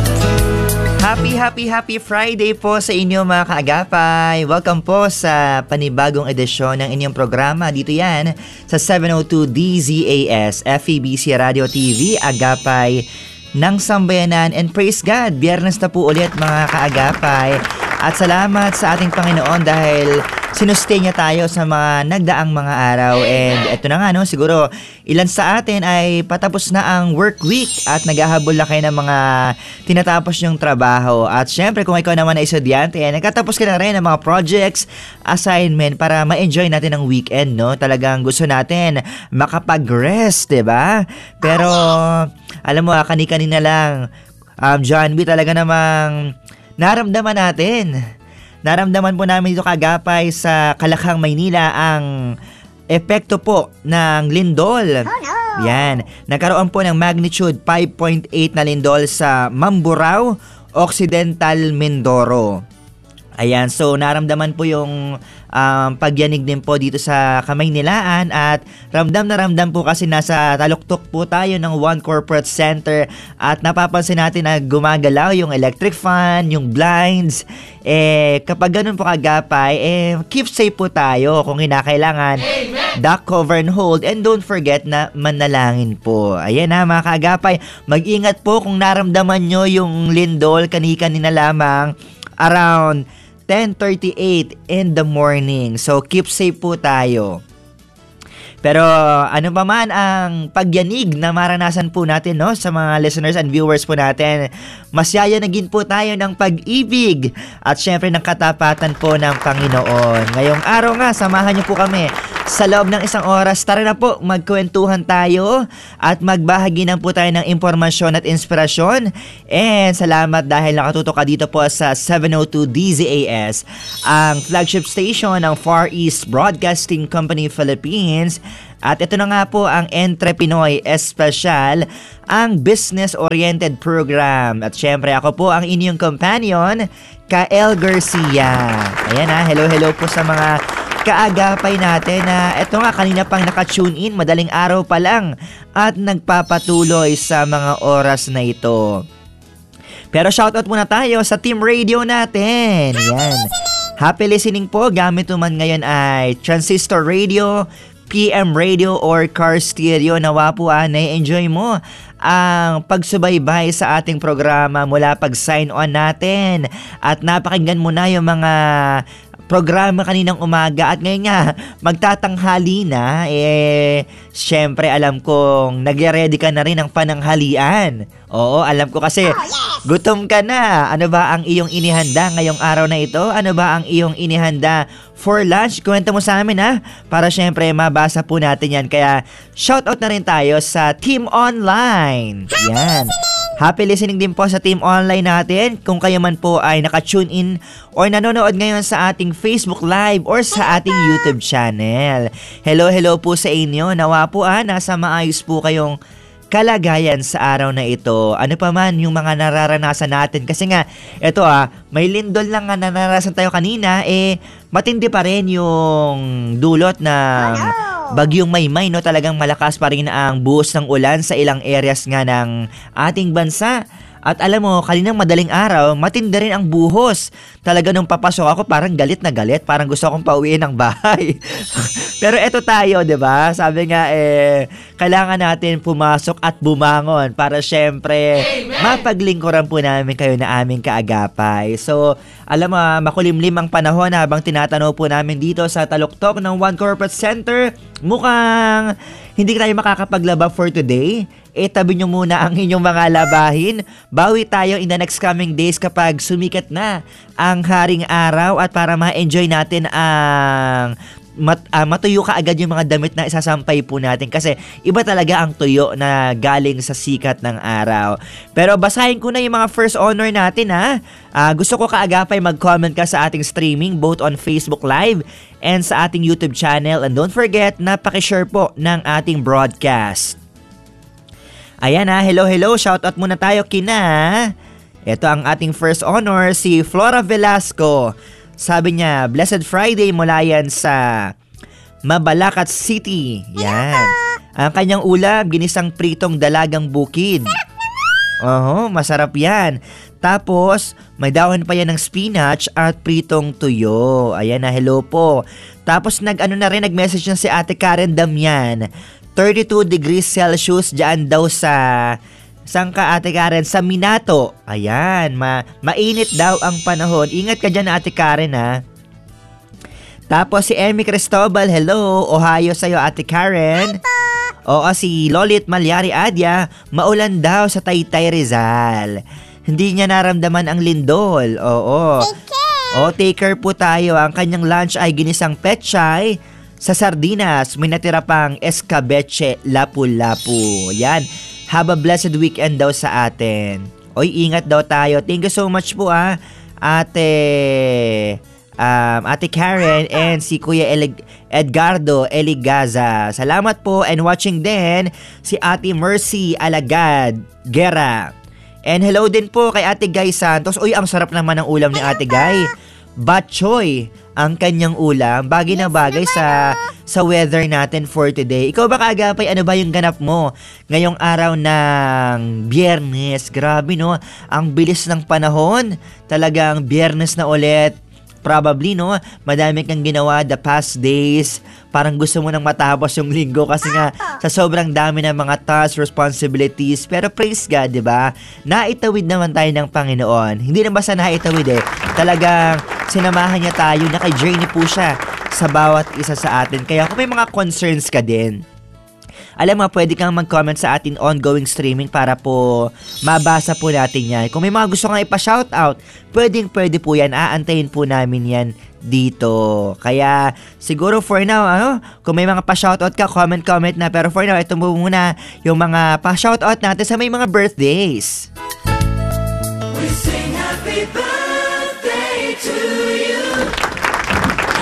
Happy Friday po sa inyo mga kaagapay. Welcome po sa panibagong edisyon ng inyong programa. Dito yan sa 702 DZAS, FEBC Radio TV, Agapay ng Sambayanan. And praise God, Biyernes na po ulit mga kaagapay. At salamat sa ating Panginoon dahil sinustay niya tayo sa mga nagdaang mga araw. And eto na nga, no, siguro ilan sa atin ay patapos na ang work week at naghahabol na kayo ng mga tinatapos yung trabaho. At syempre kung ikaw naman ay estudyante, nagkatapos ka na rin ng mga projects, assignment para ma-enjoy natin ang weekend, no? Talagang gusto natin makapag-rest, diba? Pero alam mo, kani-kanina lang, John B, talaga namang naramdaman po namin dito kaagapay sa Kalakhang, Maynila ang epekto po ng lindol. Oh no! Yan. Nagkaroon po ng magnitude 5.8 na lindol sa Mamburao, Occidental Mindoro. Ayan, so naramdaman po yung pagyanig din po dito sa Kamaynilaan at ramdam na ramdam po kasi nasa taluktok po tayo ng One Corporate Center at napapansin natin na gumagalaw yung electric fan, yung blinds. Kapag ganun po kaagapay, keep safe po tayo kung kinakailangan. Duck, cover, and hold. And don't forget na manalangin po. Ayan na mga kaagapay, mag-ingat po kung naramdaman nyo yung lindol kanina lamang around 10:38 in the morning. So, keep safe po tayo. Pero ano pa man ang pagyanig na maranasan po natin, no, sa mga listeners and viewers po natin, masaya naging po tayo ng pag-ibig at syempre ng katapatan po ng Panginoon. Ngayong araw nga, samahan niyo po kami sa loob ng isang oras. Tara na po, magkwentuhan tayo at magbahagi na po tayo ng impormasyon at inspirasyon. And salamat dahil nakatutok ka dito po sa 702 DZAS, ang flagship station ng Far East Broadcasting Company Philippines. At ito na nga po ang Entre Pinoy Espesyal, ang business-oriented program. At syempre ako po ang inyong companion, Kael Garcia. Ayan ha, hello po sa mga kaagapay natin na eto nga kanina pang naka-tune in, madaling araw pa lang at nagpapatuloy sa mga oras na ito. Pero shoutout muna tayo sa team radio natin. Yan. Happy listening po, gamit naman ngayon ay transistor radio, PM radio or car stereo. Nawa po na-enjoy mo ang pagsubaybay sa ating programa mula pag-sign on natin at napakinggan mo na yung mga programa kaninang umaga at ngayon nga magtatanghali na. Syempre alam kong nagre-ready ka na rin ng pananghalian. Oo, alam ko kasi gutom ka na. Ano ba ang iyong inihanda ngayong araw na ito? Ano ba ang iyong inihanda for lunch? Kwento mo sa amin ha, para syempre mabasa po natin yan. Kaya shoutout na rin tayo sa Team Online. Yan. Happy listening din po sa Team Online natin. Kung kayo man po ay naka-tune in or nanonood ngayon sa ating Facebook Live or sa ating YouTube channel. Hello po sa inyo. Nawa po nasa maayos po kayong kalagayan sa araw na ito. Ano pa man yung mga nararanasan natin. Kasi nga, ito may lindol lang nga naranasan tayo kanina, matindi pa rin yung dulot ng Bagyong Maymay, no? Talagang malakas pa rin ang buhos ng ulan sa ilang areas nga ng ating bansa. At alam mo, kaninang madaling araw, matindi rin ang buhos. Talaga nung papasok ako, parang galit na galit. Parang gusto akong pauwiin ng bahay. Pero eto tayo, diba? Sabi nga, kailangan natin pumasok at bumangon para syempre mapaglingkuran po namin kayo na aming kaagapay. So, alam mo, makulimlim ang panahon habang tinatanaw po namin dito sa taluktok ng One Corporate Center. Mukhang hindi tayo makakapaglaba for today. Tabi nyo muna ang inyong mga labahin. Bawi tayo in the next coming days kapag sumikat na ang haring araw at para ma-enjoy natin ang matuyo ka agad yung mga damit na isasampay po natin kasi iba talaga ang tuyo na galing sa sikat ng araw. Pero basahin ko na yung mga first honor natin gusto ko kaagapay mag-comment ka sa ating streaming both on Facebook Live and sa ating YouTube channel, and don't forget na pakishare po ng ating broadcast. Ayan hello, shoutout muna tayo kina. Ito ang ating first honor, si Flora Velasco. Sabi niya, Blessed Friday mula yan sa Mabalacat City. Yan. Ang kanyang ulam, ginisang pritong dalagang bukid. Masarap yan. Tapos, may dahon pa yan ng spinach at pritong tuyo. Ayan na, hello po. Tapos nag-message na si Ate Karen Damian. 32 degrees Celsius dyan daw sa... Saan ka, Ate Karen? Sa Minato. Ayan, mainit daw ang panahon. Ingat ka dyan, Ate Karen, ha? Tapos si Emmy Cristobal, hello. Ohio sa'yo, Ate Karen. Oo, si Lolit Malyari Adya, maulan daw sa Taytay Rizal. Hindi niya naramdaman ang lindol. Oo. Take care po tayo. Ang kanyang lunch ay ginisang pechay sa sardinas. May natira pang escabeche lapu-lapu. Yan. Have a blessed weekend daw sa atin. Oy, ingat daw tayo. Thank you so much po Ate Karen and si Kuya Edgardo Eligaza. Salamat po and watching din si Ate Mercy Alagad Guerra. And hello din po kay Ate Guy Santos. Uy, ang sarap naman ng ulam ni Ate Guy. Batchoy ang kanyang ulam. Bagay na bagay sa weather natin for today. Ikaw ba, Kaagapay, ano ba yung ganap mo ngayong araw ng Biyernes? Grabe, no? Ang bilis ng panahon. Talagang Biyernes na ulit. Probably, no? Madami kang ginawa the past days. Parang gusto mo nang matapos yung linggo kasi nga sa sobrang dami ng mga tasks, responsibilities. Pero praise God, di ba? Naitawid naman tayo ng Panginoon. Hindi na basta naitawid Talagang sinamahan niya tayo. Naka-journey po siya sa bawat isa sa atin. Kaya kung may mga concerns ka din, alam mo, pwede kang mag-comment sa atin ongoing streaming para po mabasa po natin yan. Kung may mga gusto kang ipa-shoutout, pwede po yan. Aantayin po namin yan dito. Kaya siguro for now, kung may mga pa-shoutout ka, comment na. Pero for now, ito muna yung mga pa-shoutout natin sa may mga birthdays. We sing happy birthday to you.